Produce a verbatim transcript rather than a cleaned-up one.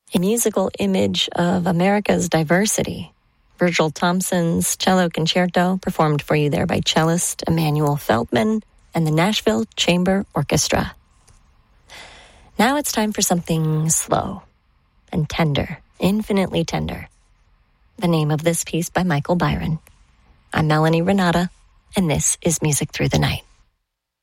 a musical image of America's diversity. Virgil Thompson's Cello Concerto, performed for you there by cellist Emmanuel Feldman and the Nashville Chamber Orchestra. Now it's time for something slow and tender, infinitely tender. The name of this piece by Michael Byron. I'm Melanie Renata, and this is Music Through the Night.